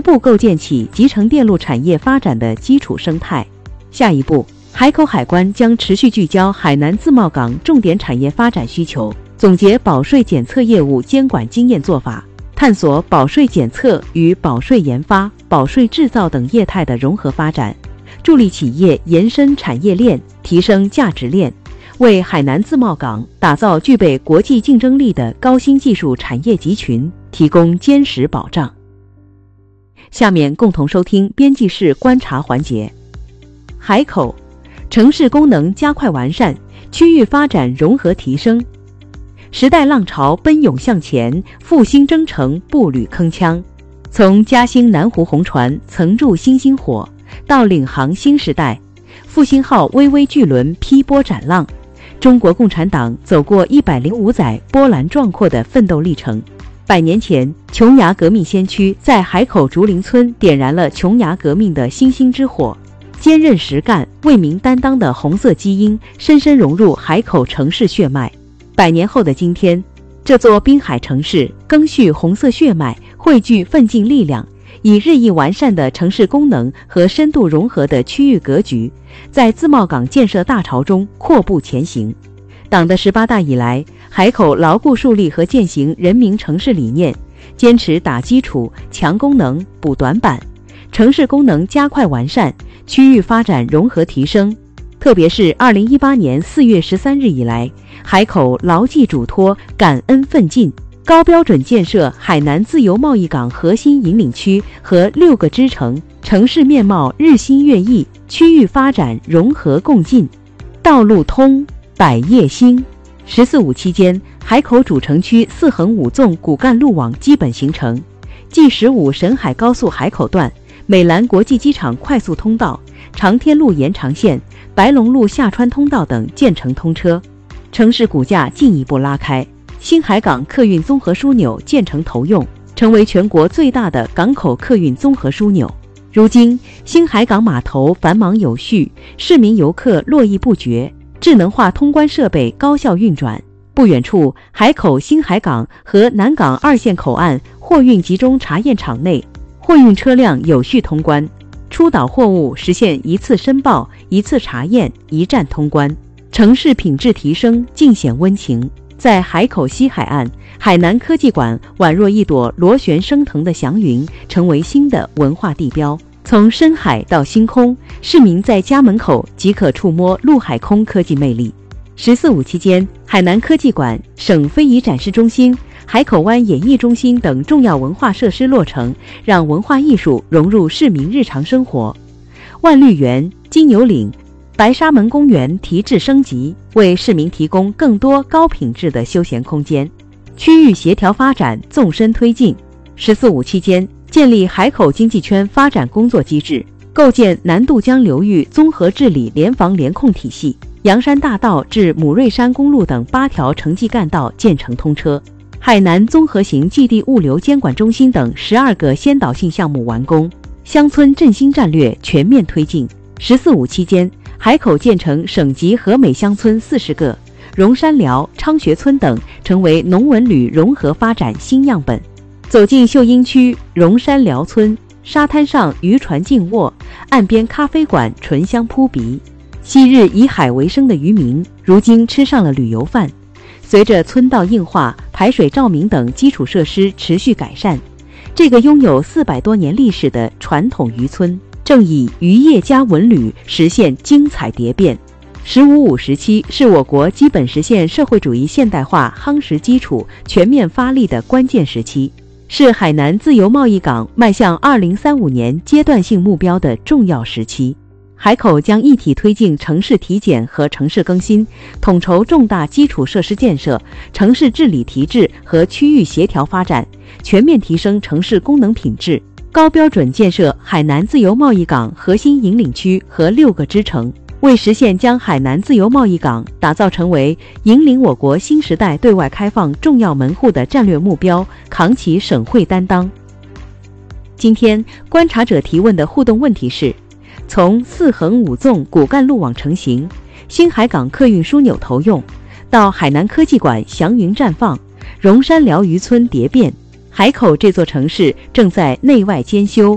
步构建起集成电路产业发展的基础生态。下一步，海口海关将持续聚焦海南自贸港重点产业发展需求，总结保税检测业务监管经验做法，探索保税检测与保税研发、保税制造等业态的融合发展，助力企业延伸产业链，提升价值链，为海南自贸港打造具备国际竞争力的高新技术产业集群提供坚实保障。下面共同收听编辑室观察环节。海口，城市功能加快完善，区域发展融合提升。时代浪潮奔涌向前，复兴征程步履铿锵。从嘉兴南湖红船曾铸新星火，到领航新时代，复兴号巍巍巨轮劈波斩浪，中国共产党走过105载波澜壮阔的奋斗历程。100年前，琼崖革命先驱在海口竹林村点燃了琼崖革命的星星之火，坚韧实干、为民担当的红色基因深深融入海口城市血脉。100年后的今天，这座滨海城市赓续红色血脉，汇聚奋进力量，以日益完善的城市功能和深度融合的区域格局，在自贸港建设大潮中阔步前行。党的18大以来，海口牢固树立和践行人民城市理念，坚持打基础、强功能、补短板，城市功能加快完善，区域发展融合提升。特别是2018年4月13日以来，海口牢记嘱托，感恩奋进，高标准建设海南自由贸易港核心引领区和6个支城，城市面貌日新月异，区域发展融合共进。道路通，百业兴。14·5期间，海口主城区4横5纵骨干路网基本形成，G15沈海高速海口段、美兰国际机场快速通道、长天路延长线、白龙路下川通道等建成通车，城市骨架进一步拉开。新海港客运综合枢纽建成投用，成为全国最大的港口客运综合枢纽。如今，新海港码头繁忙有序，市民游客络绎不绝，智能化通关设备高效运转。不远处，海口新海港和南港2线口岸货运集中查验场内，货运车辆有序通关，出岛货物实现一次申报、一次查验、一站通关，城市品质提升尽显温情。在海口西海岸，海南科技馆宛若一朵螺旋升腾的祥云，成为新的文化地标。从深海到星空，市民在家门口即可触摸陆海空科技魅力。14·5期间，海南科技馆、省非遗展示中心、海口湾演艺中心等重要文化设施落成，让文化艺术融入市民日常生活。万绿园、金牛岭、白沙门公园提质升级，为市民提供更多高品质的休闲空间。区域协调发展纵深推进。14·5期间，建立海口经济圈发展工作机制，构建南渡江流域综合治理联防联控体系。阳山大道至母瑞山公路等8条城际干道建成通车，海南综合型基地物流监管中心等12个先导性项目完工，乡村振兴战略全面推进。14·5期间，海口建成省级和美乡村40个，荣山寮、昌学村等成为农文旅融合发展新样本。走进秀英区荣山寮村，沙滩上渔船静卧，岸边咖啡馆醇香扑鼻。昔日以海为生的渔民，如今吃上了旅游饭。随着村道硬化、排水照明等基础设施持续改善，这个拥有400多年历史的传统渔村，正以渔业加文旅实现精彩蝶变。15·5时期是我国基本实现社会主义现代化夯实基础、全面发力的关键时期，是海南自由贸易港迈向2035年阶段性目标的重要时期。海口将一体推进城市体检和城市更新，统筹重大基础设施建设、城市治理提质和区域协调发展，全面提升城市功能品质，高标准建设海南自由贸易港核心引领区和6个支城，为实现将海南自由贸易港打造成为引领我国新时代对外开放重要门户的战略目标，扛起省会担当。今天观察者提问的互动问题是：从4横5纵骨干路网成型，新海港客运枢纽投用，到海南科技馆祥云绽放，荣山寮渔村蝶变，海口这座城市正在内外兼修、